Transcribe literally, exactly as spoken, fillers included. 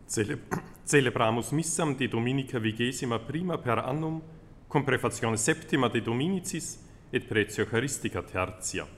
Cele- Celebramus missam de Dominica vigesima prima per annum, cum prefazione septima de Dominicis et pretio Eucharistica tertia.